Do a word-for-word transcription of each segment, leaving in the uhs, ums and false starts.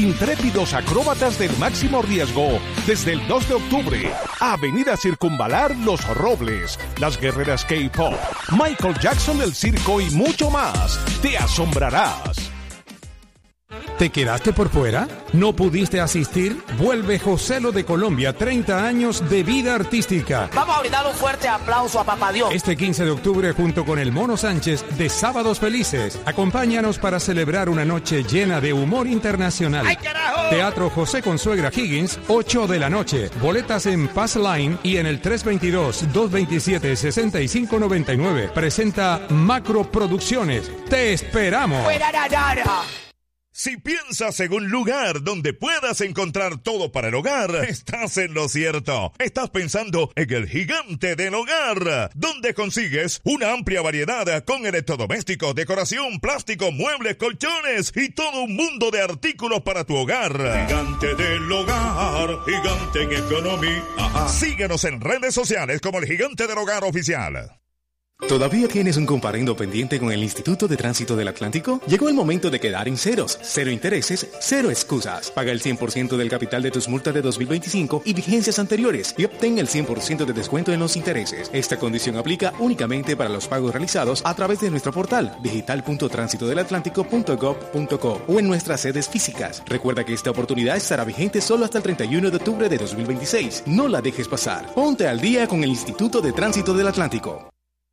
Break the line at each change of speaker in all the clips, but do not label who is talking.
intrépidos acróbatas del máximo riesgo, desde el dos de octubre, Avenida Circunvalar Los Robles, las guerreras K-Pop, Michael Jackson del circo y mucho más. Te asombrarás.
¿Te quedaste por fuera? ¿No pudiste asistir? Vuelve Joselo de Colombia, treinta años de vida artística.
Vamos a brindar un fuerte aplauso a Papá Dios.
Este quince de octubre, junto con el Mono Sánchez de Sábados Felices, acompáñanos para celebrar una noche llena de humor internacional.
¡Ay, carajo!
Teatro José Consuegra Higgins, ocho de la noche. Boletas en Pass Line y en el tres dos dos, dos dos siete, seis cinco nueve nueve. Presenta Macro Producciones. ¡Te esperamos!
¡Fuera, rara!
Si piensas en un lugar donde puedas encontrar todo para el hogar, estás en lo cierto. Estás pensando en el Gigante del Hogar, donde consigues una amplia variedad con electrodomésticos, decoración, plástico, muebles, colchones y todo un mundo de artículos para tu hogar. Gigante del Hogar, gigante en economía. Ajá. Síguenos en redes sociales como el Gigante del Hogar Oficial.
¿Todavía tienes un comparendo pendiente con el Instituto de Tránsito del Atlántico? Llegó el momento de quedar en ceros, cero intereses, cero excusas. Paga el cien por ciento del capital de tus multas de dos mil veinticinco y vigencias anteriores y obtén el cien por ciento de descuento en los intereses. Esta condición aplica únicamente para los pagos realizados a través de nuestro portal digital punto tránsito del atlántico punto gov punto co o en nuestras sedes físicas. Recuerda que esta oportunidad estará vigente solo hasta el treinta y uno de octubre de dos mil veintiséis. No la dejes pasar. Ponte al día con el Instituto de Tránsito del Atlántico.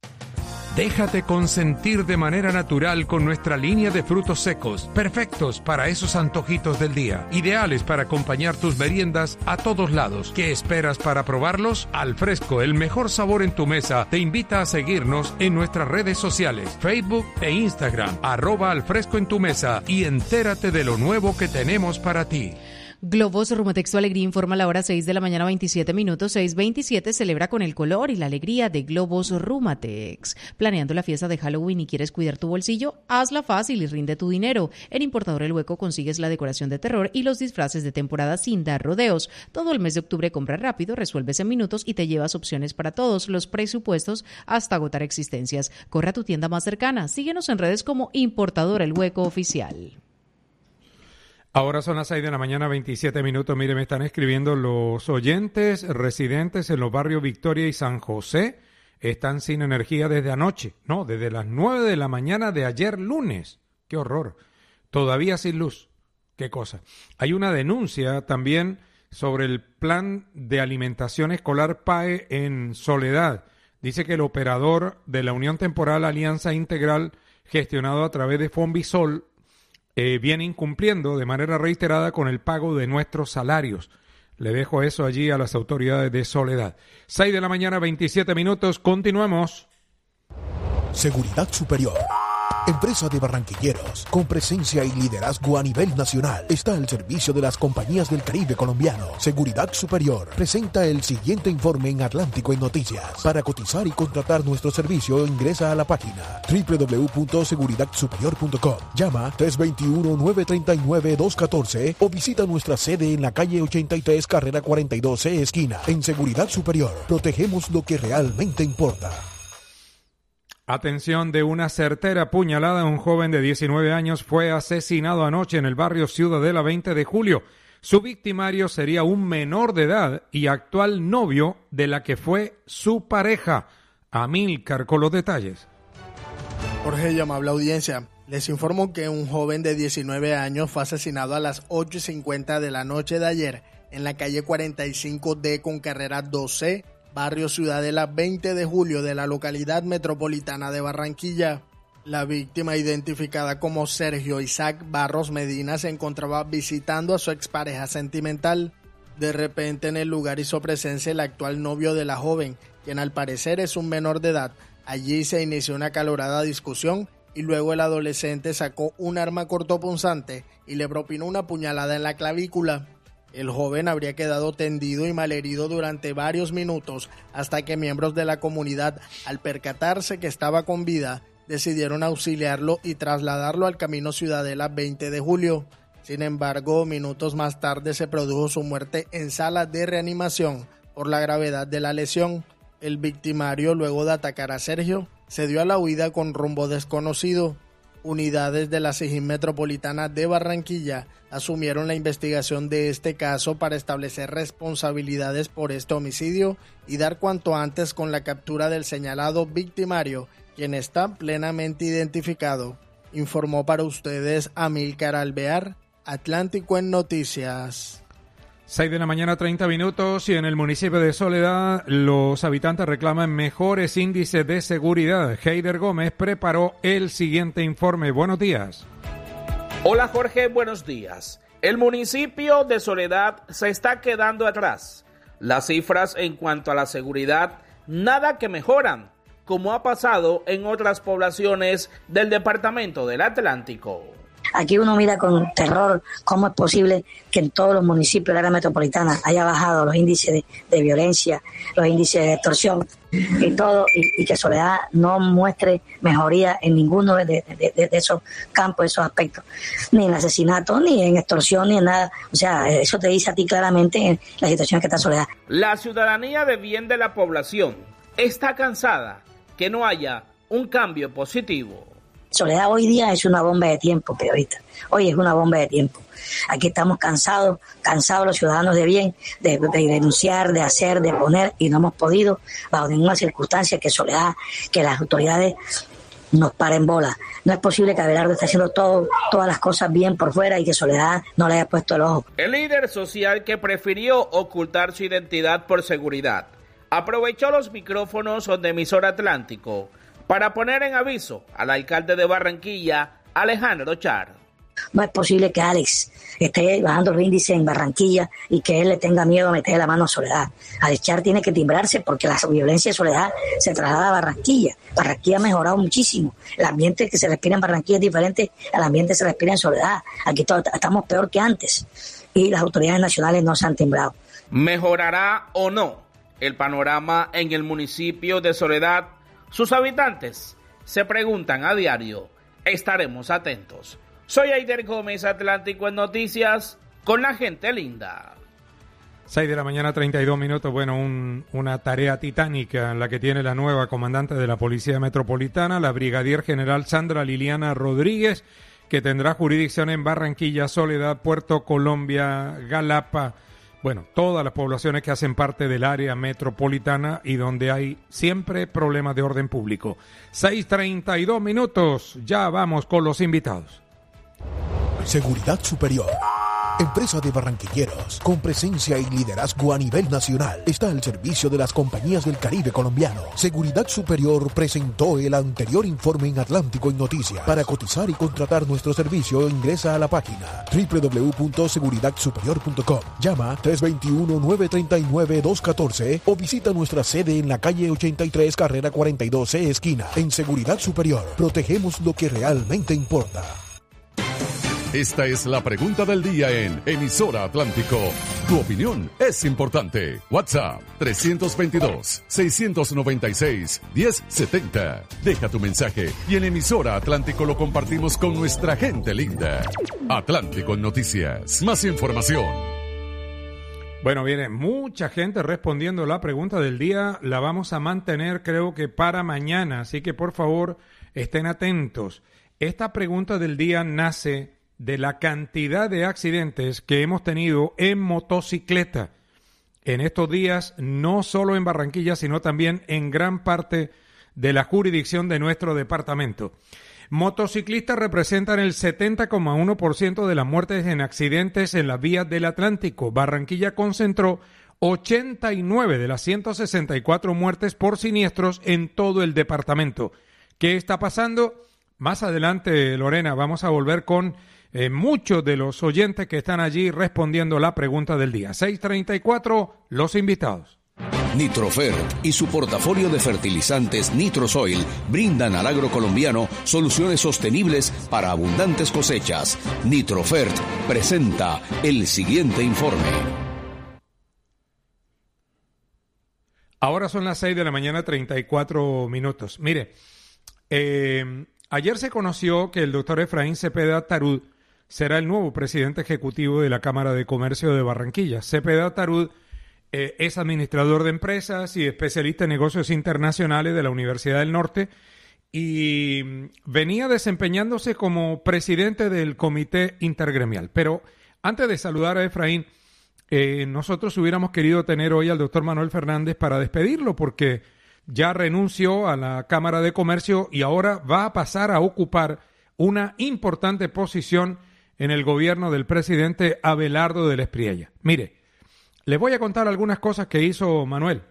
Déjate consentir de manera natural con nuestra línea de frutos secos, perfectos para esos antojitos del día, ideales para acompañar tus meriendas a todos lados. ¿Qué esperas para probarlos? Al Fresco, el mejor sabor en tu mesa, te invita a seguirnos en nuestras redes sociales, Facebook e Instagram, arroba Al Fresco en tu mesa, y entérate de lo nuevo que tenemos para ti.
Globos Rumatex, tu alegría, informa a la hora seis de la mañana, veintisiete minutos. seis veintisiete, celebra con el color y la alegría de Globos Rumatex. ¿Planeando la fiesta de Halloween y quieres cuidar tu bolsillo? Hazla fácil y rinde tu dinero. En Importador El Hueco consigues la decoración de terror y los disfraces de temporada sin dar rodeos. Todo el mes de octubre compra rápido, resuelves en minutos y te llevas opciones para todos los presupuestos hasta agotar existencias. Corre a tu tienda más cercana. Síguenos en redes como Importador El Hueco Oficial.
Ahora son las seis de la mañana, veintisiete minutos. Mire, me están escribiendo los oyentes residentes en los barrios Victoria y San José. Están sin energía desde anoche. No, desde las nueve de la mañana de ayer lunes. ¡Qué horror! Todavía sin luz. ¡Qué cosa! Hay una denuncia también sobre el plan de alimentación escolar P A E en Soledad. Dice que el operador de la Unión Temporal Alianza Integral, gestionado a través de Fonvisol, Eh, viene incumpliendo de manera reiterada con el pago de nuestros salarios. Le dejo eso allí a las autoridades de Soledad. seis de la mañana, veintisiete minutos. Continuamos.
Seguridad Superior, empresa de barranquilleros con presencia y liderazgo a nivel nacional, está al servicio de las compañías del Caribe colombiano. Seguridad Superior presenta el siguiente informe en Atlántico en Noticias. Para cotizar y contratar nuestro servicio, ingresa a la página doble u doble u doble u punto seguridad superior punto com. Llama tres dos uno, nueve tres nueve, dos uno cuatro o visita nuestra sede en la calle ochenta y tres, carrera cuarenta y dos C, esquina. En Seguridad Superior, protegemos lo que realmente importa.
Atención, de una certera puñalada, un joven de diecinueve años fue asesinado anoche en el barrio Ciudadela veinte de julio. Su victimario sería un menor de edad y actual novio de la que fue su pareja. Amílcar con los detalles.
Jorge, amable audiencia, les informo que un joven de diecinueve años fue asesinado a las ocho y cincuenta de la noche de ayer en la calle cuarenta y cinco D con carrera doce, barrio Ciudadela veinte de julio de la localidad metropolitana de Barranquilla. La víctima, identificada como Sergio Isaac Barros Medina, se encontraba visitando a su expareja sentimental. De repente en el lugar hizo presencia el actual novio de la joven, quien al parecer es un menor de edad. Allí se inició una acalorada discusión y luego el adolescente sacó un arma cortopunzante y le propinó una puñalada en la clavícula. El joven habría quedado tendido y malherido durante varios minutos hasta que miembros de la comunidad, al percatarse que estaba con vida, decidieron auxiliarlo y trasladarlo al camino Ciudadela veinte de julio. Sin embargo, minutos más tarde se produjo su muerte en sala de reanimación por la gravedad de la lesión. El victimario, luego de atacar a Sergio, se dio a la huida con rumbo desconocido. Unidades de la SIJIN Metropolitana de Barranquilla asumieron la investigación de este caso para establecer responsabilidades por este homicidio y dar cuanto antes con la captura del señalado victimario, quien está plenamente identificado. Informó para ustedes Amílcar Alvear, Atlántico en Noticias.
seis de la mañana, treinta minutos, y en el municipio de Soledad los habitantes reclaman mejores índices de seguridad. Heider Gómez preparó el siguiente informe. Buenos días.
Hola Jorge, buenos días. El municipio de Soledad se está quedando atrás. Las cifras en cuanto a la seguridad nada que mejoran, como ha pasado en otras poblaciones del departamento del Atlántico.
Aquí uno mira con terror cómo es posible que en todos los municipios del área metropolitana haya bajado los índices de, de violencia, los índices de extorsión y todo, y, y que Soledad no muestre mejoría en ninguno de, de, de, de esos campos, de esos aspectos, ni en asesinato, ni en extorsión, ni en nada. O sea, eso te dice a ti claramente la situación que está Soledad.
La ciudadanía de bien de la población está cansada que no haya un cambio positivo.
Soledad hoy día es una bomba de tiempo, periodista. Hoy es una bomba de tiempo. Aquí estamos cansados, cansados los ciudadanos de bien, de, de denunciar, de hacer, de poner, y no hemos podido, bajo ninguna circunstancia, que Soledad, que las autoridades nos paren bola. No es posible que Abelardo esté haciendo todo, todas las cosas bien por fuera y que Soledad no le haya puesto el ojo.
El líder social que prefirió ocultar su identidad por seguridad aprovechó los micrófonos de emisora Atlántico para poner en aviso al alcalde de Barranquilla, Alejandro Char.
No es posible que Alex esté bajando los índices en Barranquilla y que él le tenga miedo a meter la mano a Soledad. Alex Char tiene que timbrarse porque la violencia de Soledad se traslada a Barranquilla. Barranquilla ha mejorado muchísimo. El ambiente que se respira en Barranquilla es diferente al ambiente que se respira en Soledad. Aquí todo, estamos peor que antes y las autoridades nacionales no se han timbrado.
¿Mejorará o no el panorama en el municipio de Soledad? Sus habitantes se preguntan a diario. Estaremos atentos. Soy Heider Gómez, Atlántico en Noticias, con la gente linda.
seis de la mañana, treinta y dos minutos. Bueno, un, una tarea titánica la que tiene la nueva comandante de la Policía Metropolitana, la Brigadier General Sandra Liliana Rodríguez, que tendrá jurisdicción en Barranquilla, Soledad, Puerto Colombia, Galapa. Bueno, todas las poblaciones que hacen parte del área metropolitana y donde hay siempre problemas de orden público. seis treinta y dos minutos, ya vamos con los invitados.
Seguridad Superior, empresa de barranquilleros con presencia y liderazgo a nivel nacional, está al servicio de las compañías del Caribe colombiano. Seguridad Superior presentó el anterior informe en Atlántico en Noticias. Para cotizar y contratar nuestro servicio, ingresa a la página doble u doble u doble u punto seguridad superior punto com, llama tres dos uno, nueve tres nueve, dos uno cuatro o visita nuestra sede en la calle ochenta y tres, carrera cuarenta y dos C, esquina. En Seguridad Superior, protegemos lo que realmente importa.
Esta es la pregunta del día en Emisora Atlántico. Tu opinión es importante. WhatsApp tres dos dos, seis nueve seis, uno cero siete cero. Deja tu mensaje y en Emisora Atlántico lo compartimos con nuestra gente linda. Atlántico en Noticias. Más información.
Bueno, viene mucha gente respondiendo la pregunta del día. La vamos a mantener, creo que para mañana. Así que, por favor, estén atentos. Esta pregunta del día nace de la cantidad de accidentes que hemos tenido en motocicleta en estos días, no solo en Barranquilla, sino también en gran parte de la jurisdicción de nuestro departamento. Motociclistas representan el setenta coma uno por ciento de las muertes en accidentes en las vías del Atlántico. Barranquilla concentró ochenta y nueve de las ciento sesenta y cuatro muertes por siniestros en todo el departamento. ¿Qué está pasando? Más adelante, Lorena, vamos a volver con Eh, muchos de los oyentes que están allí respondiendo la pregunta del día. seis treinta y cuatro, los invitados.
Nitrofert y su portafolio de fertilizantes Nitrosoil brindan al agro colombiano soluciones sostenibles para abundantes cosechas. Nitrofert presenta el siguiente informe.
Ahora son las seis de la mañana, treinta y cuatro minutos. Mire, eh, ayer se conoció que el doctor Efraín Cepeda Tarud será el nuevo presidente ejecutivo de la Cámara de Comercio de Barranquilla. Cepeda Tarud eh, es administrador de empresas y especialista en negocios internacionales de la Universidad del Norte y venía desempeñándose como presidente del Comité Intergremial. Pero antes de saludar a Efraín, eh, nosotros hubiéramos querido tener hoy al doctor Manuel Fernández para despedirlo, porque ya renunció a la Cámara de Comercio y ahora va a pasar a ocupar una importante posición en el gobierno del presidente Abelardo del Espriella. Mire, les voy a contar algunas cosas que hizo Manuel.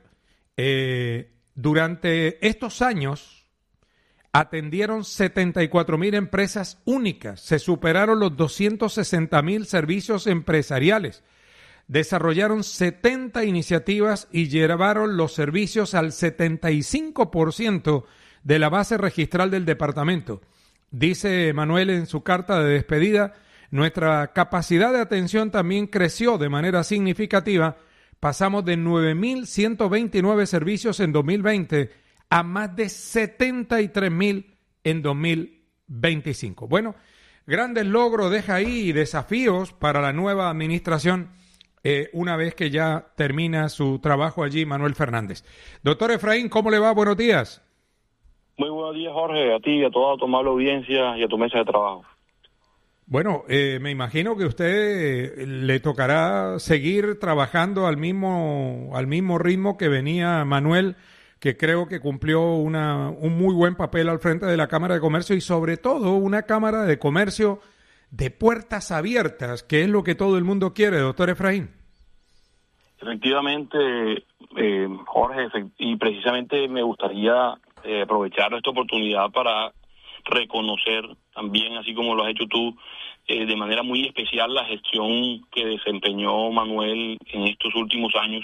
Eh, durante estos años atendieron setenta y cuatro mil empresas únicas, se superaron los doscientos sesenta mil servicios empresariales, desarrollaron setenta iniciativas y llevaron los servicios al setenta y cinco por ciento de la base registral del departamento. Dice Manuel en su carta de despedida: nuestra capacidad de atención también creció de manera significativa. Pasamos de nueve mil ciento veintinueve servicios en dos mil veinte a más de setenta y tres mil en dos mil veinticinco. Bueno, grandes logros deja ahí y desafíos para la nueva administración eh, una vez que ya termina su trabajo allí Manuel Fernández. Doctor Efraín, ¿cómo le va? Buenos días.
Muy buenos días, Jorge, a ti, a toda tu amable audiencia y a tu mesa de trabajo.
Bueno, eh, me imagino que usted eh, le tocará seguir trabajando al mismo al mismo ritmo que venía Manuel, que creo que cumplió una, un muy buen papel al frente de la Cámara de Comercio y sobre todo una Cámara de Comercio de puertas abiertas, que es lo que todo el mundo quiere, doctor Efraín.
Efectivamente, eh, Jorge, y precisamente me gustaría eh, aprovechar esta oportunidad para reconocer también, así como lo has hecho tú, eh, de manera muy especial la gestión que desempeñó Manuel en estos últimos años.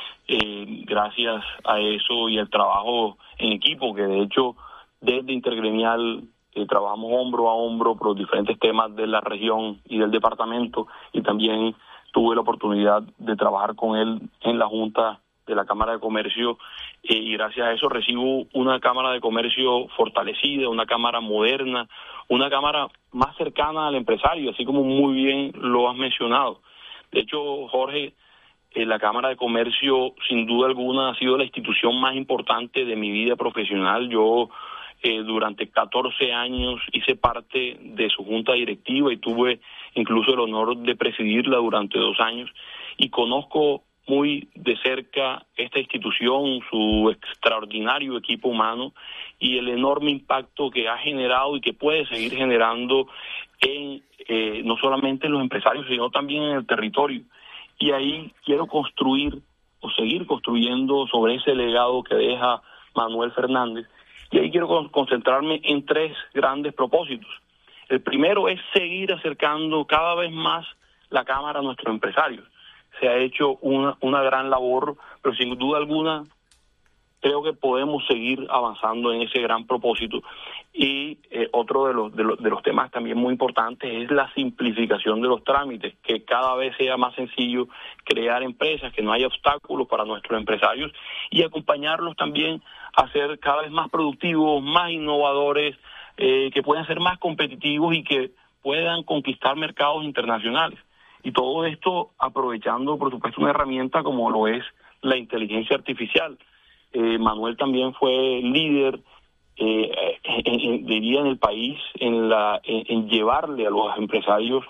Eh, gracias a eso y al trabajo en equipo, que de hecho desde Intergremial eh, trabajamos hombro a hombro por los diferentes temas de la región y del departamento, y también tuve la oportunidad de trabajar con él en la Junta de la Cámara de Comercio, eh, y gracias a eso recibo una Cámara de Comercio fortalecida, una Cámara moderna, una Cámara más cercana al empresario, así como muy bien lo has mencionado. De hecho, Jorge, eh, la Cámara de Comercio sin duda alguna ha sido la institución más importante de mi vida profesional. Yo eh, durante catorce años hice parte de su junta directiva y tuve incluso el honor de presidirla durante dos años, y conozco muy de cerca esta institución, su extraordinario equipo humano y el enorme impacto que ha generado y que puede seguir generando en eh, no solamente en los empresarios, sino también en el territorio. Y ahí quiero construir o seguir construyendo sobre ese legado que deja Manuel Fernández, y ahí quiero concentrarme en tres grandes propósitos. El primero es seguir acercando cada vez más la Cámara a nuestros empresarios. Se ha hecho una, una gran labor, pero sin duda alguna creo que podemos seguir avanzando en ese gran propósito. Y eh, otro de los, de los de los temas también muy importantes es la simplificación de los trámites, que cada vez sea más sencillo crear empresas, que no haya obstáculos para nuestros empresarios, y acompañarlos también a ser cada vez más productivos, más innovadores, eh, que puedan ser más competitivos y que puedan conquistar mercados internacionales. Y todo esto aprovechando, por supuesto, una herramienta como lo es la inteligencia artificial. Eh, Manuel también fue líder, eh, en, en, diría, en el país, en, la, en, en llevarle a los empresarios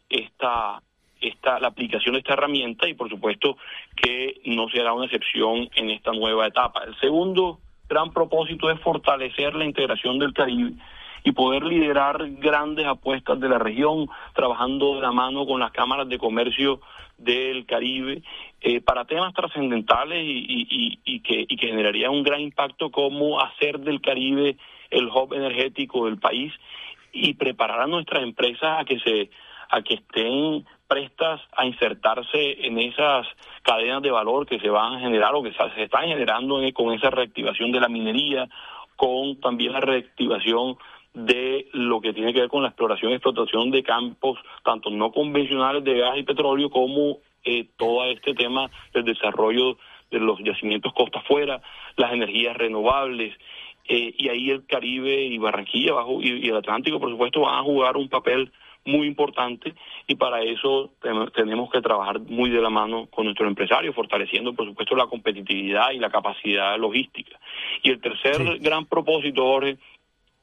esta, esta, la aplicación de esta herramienta, y por supuesto que no será una excepción en esta nueva etapa. El segundo gran propósito es fortalecer la integración del Caribe y poder liderar grandes apuestas de la región, trabajando de la mano con las cámaras de comercio del Caribe, eh, para temas trascendentales y, y, y, que, y que generarían un gran impacto, como hacer del Caribe el hub energético del país y preparar a nuestras empresas a que se a que estén prestas a insertarse en esas cadenas de valor que se van a generar o que se están generando en, con esa reactivación de la minería, con también la reactivación de lo que tiene que ver con la exploración y explotación de campos, tanto no convencionales de gas y petróleo, como eh, todo este tema del desarrollo de los yacimientos costa afuera, las energías renovables, eh, y ahí el Caribe y Barranquilla bajo, y, y el Atlántico, por supuesto, van a jugar un papel muy importante, y para eso te- tenemos que trabajar muy de la mano con nuestros empresarios, fortaleciendo, por supuesto, la competitividad y la capacidad logística. Y el tercer sí. gran propósito, Jorge,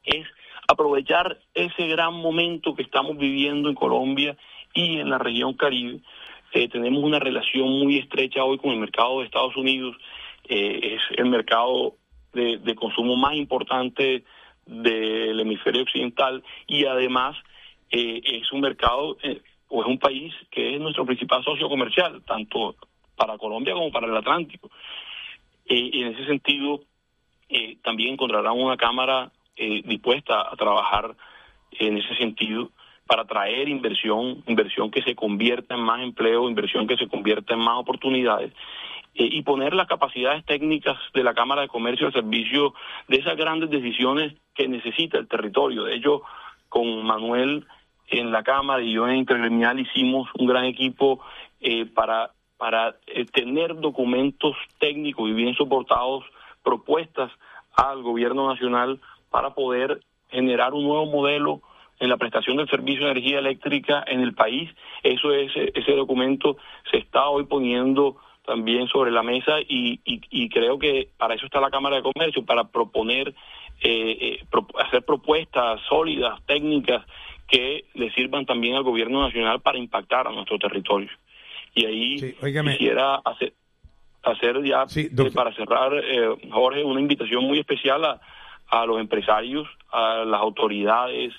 es aprovechar ese gran momento que estamos viviendo en Colombia y en la región Caribe. Eh, tenemos una relación muy estrecha hoy con el mercado de Estados Unidos. Eh, es el mercado de, de consumo más importante del hemisferio occidental y además eh, es un mercado eh, o es un país que es nuestro principal socio comercial, tanto para Colombia como para el Atlántico. Eh, y en ese sentido eh, también encontrarán una Cámara eh, dispuesta a trabajar en ese sentido para traer inversión, inversión que se convierta en más empleo, inversión que se convierta en más oportunidades, eh, y poner las capacidades técnicas de la Cámara de Comercio al servicio de esas grandes decisiones que necesita el territorio. De hecho, con Manuel en la Cámara y yo en Intergremial hicimos un gran equipo eh, para, para eh, tener documentos técnicos y bien soportados, propuestas al Gobierno Nacional para poder generar un nuevo modelo en la prestación del servicio de energía eléctrica en el país. Eso es, ese documento se está hoy poniendo también sobre la mesa y, y, y creo que para eso está la Cámara de Comercio, para proponer, eh, eh, pro, hacer propuestas sólidas, técnicas, que le sirvan también al Gobierno Nacional para impactar a nuestro territorio. Y ahí sí, quisiera hacer, hacer ya, sí, eh, para cerrar, eh, Jorge, una invitación muy especial a, a los empresarios, a las autoridades,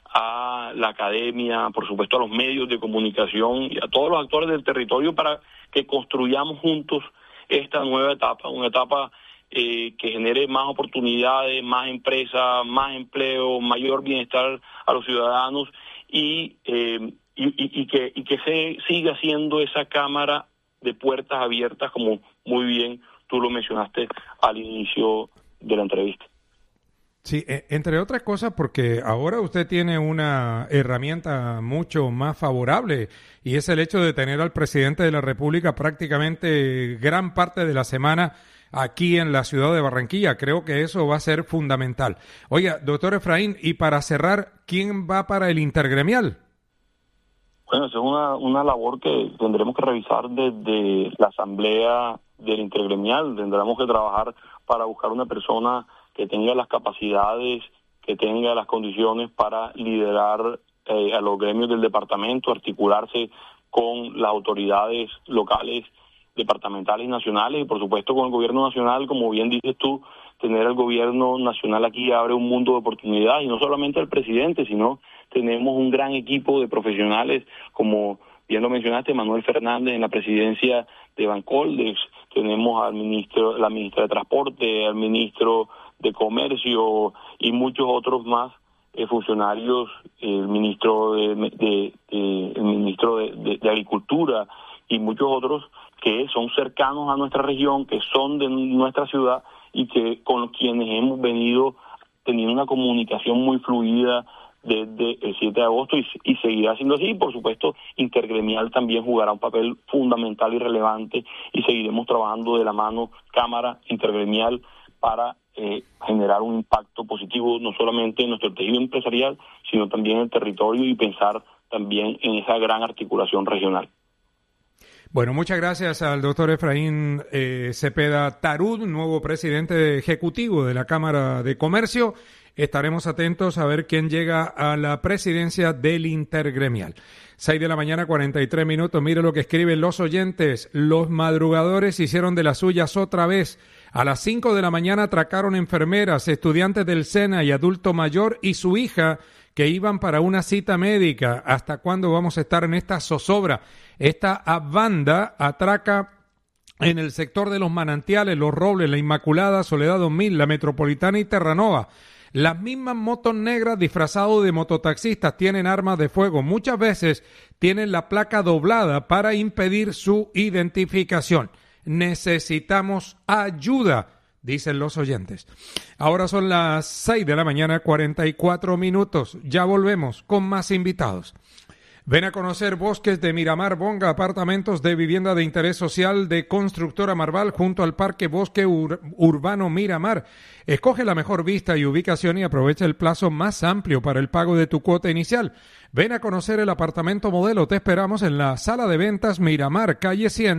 a la academia, por supuesto a los medios de comunicación y a todos los actores del territorio para que construyamos juntos esta nueva etapa, una etapa eh, que genere más oportunidades, más empresas, más empleo, mayor bienestar a los ciudadanos y, eh, y, y, y que, y que se siga siendo esa Cámara de puertas abiertas, como muy bien tú lo mencionaste al inicio de la entrevista.
Sí, entre otras cosas porque ahora usted tiene una herramienta mucho más favorable y es el hecho de tener al presidente de la República prácticamente gran parte de la semana aquí en la ciudad de Barranquilla. Creo que eso va a ser fundamental. Oiga, doctor Efraín, y para cerrar, ¿quién va para el intergremial?
Bueno, esa es una, una labor que tendremos que revisar desde la asamblea del intergremial. Tendremos que trabajar para buscar una persona que tenga las capacidades, que tenga las condiciones para liderar eh, a los gremios del departamento, articularse con las autoridades locales, departamentales y nacionales, y por supuesto con el gobierno nacional. Como bien dices tú, tener el gobierno nacional aquí abre un mundo de oportunidades, y no solamente al presidente, sino tenemos un gran equipo de profesionales, como bien lo mencionaste, Manuel Fernández en la presidencia de Bancoldex, tenemos al ministro, la ministra de Transporte, al ministro de Comercio y muchos otros más eh, funcionarios, el ministro de, de, de el ministro de, de, de Agricultura y muchos otros que son cercanos a nuestra región, que son de nuestra ciudad y que con quienes hemos venido teniendo una comunicación muy fluida desde el siete de agosto y, y seguirá siendo así. Por supuesto, Intergremial también jugará un papel fundamental y relevante y seguiremos trabajando de la mano Cámara Intergremial para eh, generar un impacto positivo no solamente en nuestro tejido empresarial, sino también en el territorio y pensar también en esa gran articulación regional.
Bueno, muchas gracias al doctor Efraín eh, Cepeda Tarud, nuevo presidente ejecutivo de la Cámara de Comercio. Estaremos atentos a ver quién llega a la presidencia del Intergremial. seis de la mañana, cuarenta y tres minutos. Mire lo que escriben los oyentes. Los madrugadores hicieron de las suyas otra vez. A las cinco de la mañana atracaron enfermeras, estudiantes del SENA y adulto mayor y su hija que iban para una cita médica. ¿Hasta cuándo vamos a estar en esta zozobra? Esta banda atraca en el sector de los Manantiales, Los Robles, La Inmaculada, Soledad dos mil, La Metropolitana y Terranova. Las mismas motos negras disfrazadas de mototaxistas tienen armas de fuego. Muchas veces tienen la placa doblada para impedir su identificación. Necesitamos ayuda, dicen los oyentes. Ahora son las seis de la mañana, cuarenta y cuatro minutos. Ya volvemos con más invitados. Ven a conocer Bosques de Miramar Bonga, apartamentos de vivienda de interés social de Constructora Marval junto al Parque Bosque Ur- Urbano Miramar. Escoge la mejor vista y ubicación y aprovecha el plazo más amplio para el pago de tu cuota inicial. Ven a conocer el apartamento modelo. Te esperamos en la sala de ventas Miramar, calle cien,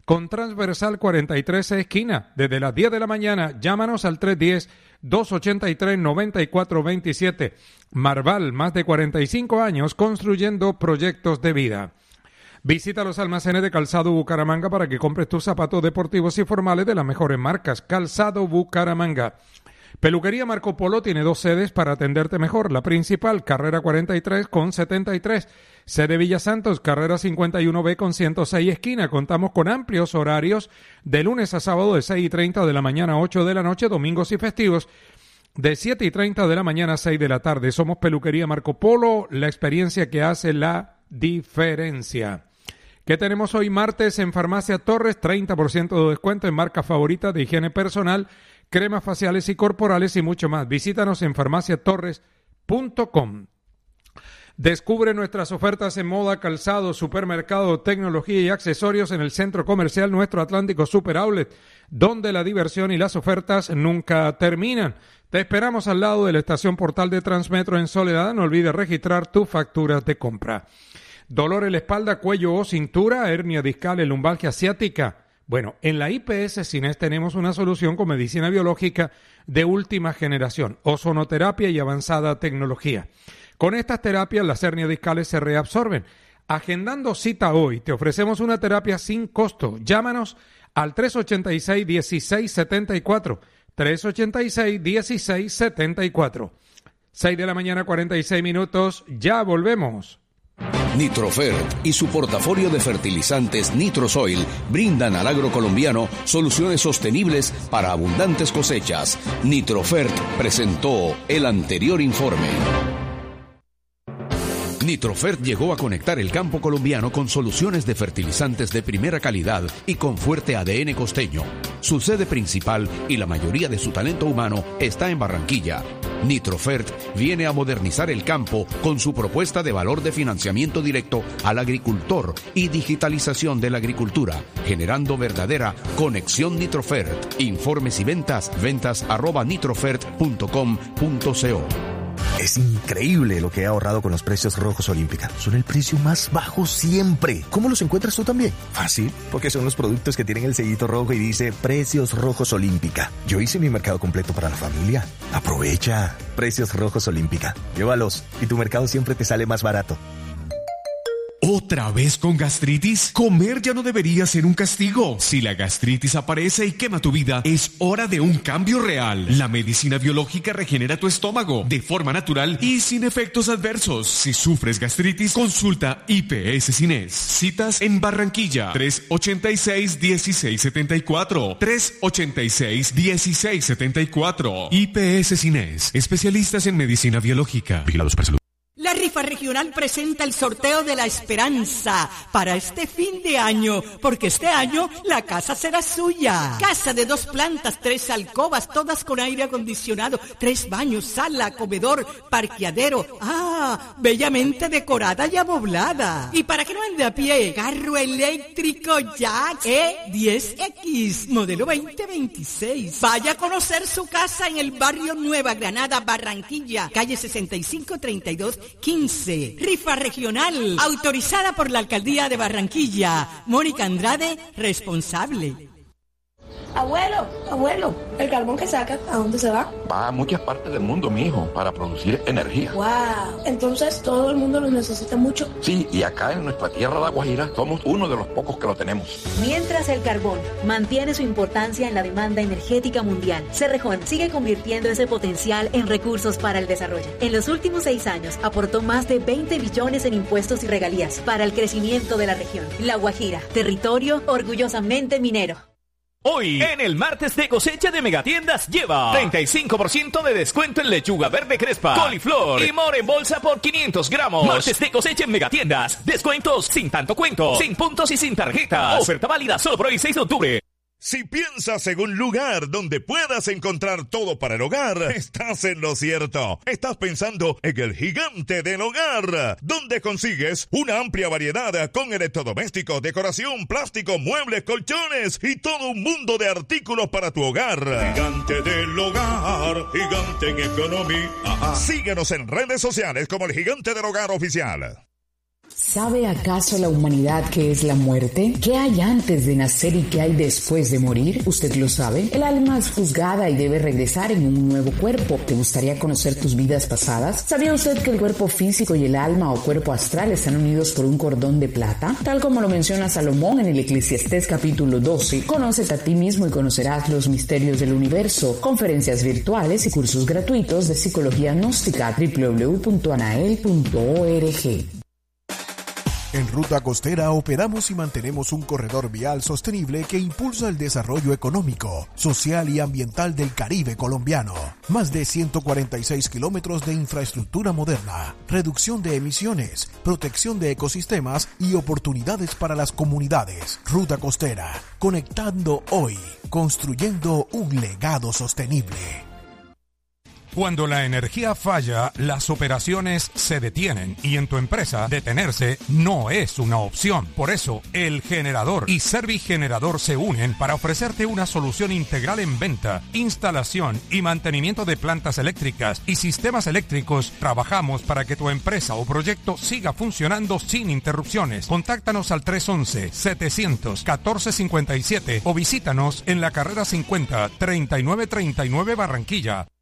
con transversal cuarenta y tres esquina. Desde las diez de la mañana, llámanos al tres uno cero, dos ocho tres, nueve cuatro dos siete. Marval, más de cuarenta y cinco años construyendo proyectos de vida. Visita los almacenes de Calzado Bucaramanga para que compres tus zapatos deportivos y formales de las mejores marcas. Calzado Bucaramanga. Peluquería Marco Polo tiene dos sedes para atenderte mejor. La principal, carrera cuarenta y tres con setenta y tres. Sede Villa Santos, carrera cincuenta y uno B con ciento seis esquina. Contamos con amplios horarios de lunes a sábado de seis y treinta de la mañana a ocho de la noche, domingos y festivos de siete y treinta de la mañana a seis de la tarde. Somos Peluquería Marco Polo, la experiencia que hace la diferencia. ¿Qué tenemos hoy martes en Farmacia Torres? treinta por ciento de descuento en marcas favoritas de higiene personal, cremas faciales y corporales y mucho más. Visítanos en farmacia torres punto com. Descubre nuestras ofertas en moda, calzado, supermercado, tecnología y accesorios en el centro comercial Nuestro Atlántico Super Outlet, donde la diversión y las ofertas nunca terminan. Te esperamos al lado de la estación Portal de Transmetro en Soledad. No olvides registrar tus facturas de compra. Dolor en la espalda, cuello o cintura, hernia discal, lumbalgia ciática. Bueno, en la I P S Cines tenemos una solución con medicina biológica de última generación, ozonoterapia y avanzada tecnología. Con estas terapias las hernias discales se reabsorben. Agendando cita hoy, te ofrecemos una terapia sin costo. Llámanos al tres ochenta y seis, dieciséis setenta y cuatro, tres ochenta y seis, dieciséis setenta y cuatro. seis de la mañana, cuarenta y seis minutos, ya volvemos.
Nitrofert y su portafolio de fertilizantes Nitrosoil brindan al agro colombiano soluciones sostenibles para abundantes cosechas. Nitrofert presentó el anterior informe. Nitrofert llegó a conectar el campo colombiano con soluciones de fertilizantes de primera calidad y con fuerte A D N costeño. Su sede principal y la mayoría de su talento humano está en Barranquilla. Nitrofert viene a modernizar el campo con su propuesta de valor de financiamiento directo al agricultor y digitalización de la agricultura, generando verdadera conexión Nitrofert. Informes y ventas, ventas arroba nitrofert punto com punto co.
Es increíble lo que he ahorrado con los precios rojos Olímpica. Son el precio más bajo siempre. ¿Cómo los encuentras tú también? Fácil, porque son los productos que tienen el sellito rojo y dice Precios Rojos Olímpica. Yo hice mi mercado completo para la familia. Aprovecha. Precios Rojos Olímpica. Llévalos y tu mercado siempre te sale más barato.
¿Otra vez con gastritis? Comer ya no debería ser un castigo. Si la gastritis aparece y quema tu vida, es hora de un cambio real. La medicina biológica regenera tu estómago de forma natural y sin efectos adversos. Si sufres gastritis, consulta I P S Cines. Citas en Barranquilla, tres ochenta y seis, dieciséis setenta y cuatro. tres ochenta y seis, dieciséis setenta y cuatro. I P S Cines, especialistas en medicina biológica. Vigilados por salud.
La rifa regional presenta el sorteo de la esperanza para este fin de año, porque este año la casa será suya. Casa de dos plantas, tres alcobas, todas con aire acondicionado, tres baños, sala, comedor, parqueadero. Ah, bellamente decorada y amoblada. Y para que no ande a pie, carro eléctrico Jack E diez X, modelo veinte veintiséis. Vaya a conocer su casa en el barrio Nueva Granada, Barranquilla, calle sesenta y cinco treinta y dos quince. Rifa regional, autorizada por la Alcaldía de Barranquilla. Mónica Andrade, responsable.
Abuelo, abuelo, ¿el carbón que saca, a dónde se va?
Va a muchas partes del mundo, mijo, para producir energía.
Wow, entonces todo el mundo lo necesita mucho.
Sí, y acá en nuestra tierra, La Guajira, somos uno de los pocos que lo tenemos.
Mientras el carbón mantiene su importancia en la demanda energética mundial, Cerrejón sigue convirtiendo ese potencial en recursos para el desarrollo. En los últimos seis años aportó más de veinte billones en impuestos y regalías para el crecimiento de la región. La Guajira, territorio orgullosamente minero.
Hoy, en el martes de cosecha de Megatiendas, lleva treinta y cinco por ciento de descuento en lechuga verde crespa, coliflor y more en bolsa por quinientos gramos. Martes de cosecha en Megatiendas. Descuentos sin tanto cuento, sin puntos y sin tarjetas. Oferta válida solo por hoy, seis de octubre.
Si piensas en un lugar donde puedas encontrar todo para el hogar, estás en lo cierto. Estás pensando en el Gigante del Hogar, donde consigues una amplia variedad con electrodomésticos, decoración, plástico, muebles, colchones y todo un mundo de artículos para tu hogar. Gigante del Hogar, gigante en economía. Síguenos en redes sociales como el Gigante del Hogar Oficial.
¿Sabe acaso la humanidad qué es la muerte? ¿Qué hay antes de nacer y qué hay después de morir? ¿Usted lo sabe? El alma es juzgada y debe regresar en un nuevo cuerpo. ¿Te gustaría conocer tus vidas pasadas? ¿Sabía usted que el cuerpo físico y el alma o cuerpo astral están unidos por un cordón de plata? Tal como lo menciona Salomón en el Eclesiastés capítulo doce. Conócete a ti mismo y conocerás los misterios del universo. Conferencias virtuales y cursos gratuitos de psicología gnóstica. doble u doble u doble u punto anael punto org.
En Ruta Costera operamos y mantenemos un corredor vial sostenible que impulsa el desarrollo económico, social y ambiental del Caribe colombiano. Más de ciento cuarenta y seis kilómetros de infraestructura moderna, reducción de emisiones, protección de ecosistemas y oportunidades para las comunidades. Ruta Costera, conectando hoy, construyendo un legado sostenible.
Cuando la energía falla, las operaciones se detienen y en tu empresa detenerse no es una opción. Por eso, El Generador y Servigenerador se unen para ofrecerte una solución integral en venta, instalación y mantenimiento de plantas eléctricas y sistemas eléctricos. Trabajamos para que tu empresa o proyecto siga funcionando sin interrupciones. Contáctanos al tres once, setecientos, catorce cincuenta y siete o visítanos en la carrera cincuenta, treinta y nueve treinta y nueve Barranquilla.